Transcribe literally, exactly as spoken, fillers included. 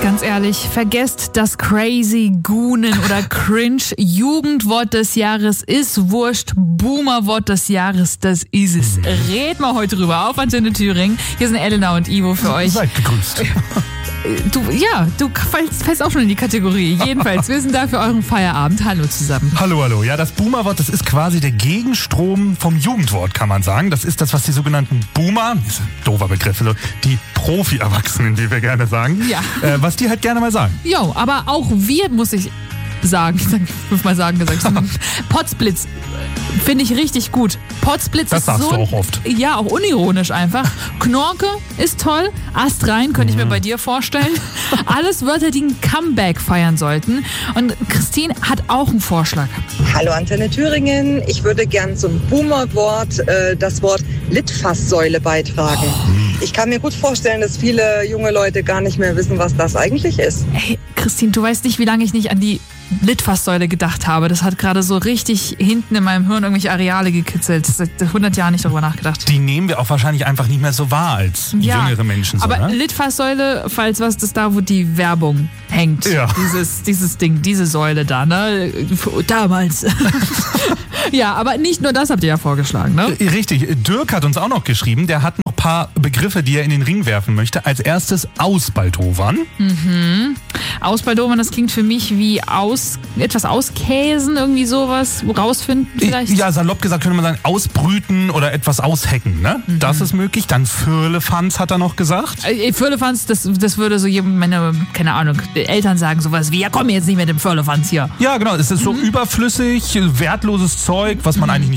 Ganz ehrlich, vergesst das Crazy, Goonen oder Cringe. Jugendwort des Jahres ist wurscht. Boomerwort des Jahres, das ist es. Red mal heute drüber auf Antenne Thüringen. Hier sind Elena und Ivo für euch. Seid gegrüßt. Du, ja, du fällst, fällst auch schon in die Kategorie. Jedenfalls, wir sind da für euren Feierabend. Hallo zusammen. Hallo, hallo. Ja, das Boomerwort, das ist quasi der Gegenstrom vom Jugendwort, kann man sagen. Das ist das, was die sogenannten Boomer, das ist ein doofer Begriff, also die Profi-Erwachsenen, wie wir gerne sagen, ja. äh, was die halt gerne mal sagen. Jo, aber auch wir, muss ich sagen, ich sag fünfmal sagen gesagt, Potzblitz finde ich richtig gut. Potzblitz das ist sagst so, du auch oft. Ja, auch unironisch einfach. Knorke ist toll. Astrein könnte ich mir bei dir vorstellen. Alles Wörter, die ein Comeback feiern sollten. Und Christine hat auch einen Vorschlag. Hallo Antenne Thüringen. Ich würde gern zum Boomerwort äh, das Wort Litfaßsäule beitragen. Oh. Ich kann mir gut vorstellen, dass viele junge Leute gar nicht mehr wissen, was das eigentlich ist. Hey, Christine, du weißt nicht, wie lange ich nicht an die Litfaßsäule gedacht habe. Das hat gerade so richtig hinten in meinem Hirn irgendwelche Areale gekitzelt. Seit hundert Jahren nicht darüber nachgedacht. Die nehmen wir auch wahrscheinlich einfach nicht mehr so wahr als ja, jüngere Menschen. So, aber ne? Litfaßsäule, falls was, das da, wo die Werbung hängt. Ja. Dieses, dieses Ding, diese Säule da, ne? Damals. Ja, aber nicht nur das habt ihr ja vorgeschlagen, ne? Richtig. Dirk hat uns auch noch geschrieben, der hat noch ein paar Begriffe, die er in den Ring werfen möchte. Als erstes Ausbaldowern. Mhm. Ausbaldowern, das klingt für mich wie aus, etwas auskäsen, irgendwie sowas, rausfinden vielleicht. Ja, salopp gesagt könnte man sagen, ausbrüten oder etwas aushacken, ne? Mhm. Das ist möglich. Dann Firlefanz hat er noch gesagt. Äh, Firlefanz, das, das würde so jemand, meine, keine Ahnung, Eltern sagen sowas wie, ja komm jetzt nicht mit dem Firlefanz hier. Ja, genau. Es ist so mhm. überflüssig, wertloses Zeug, was man mhm. eigentlich nicht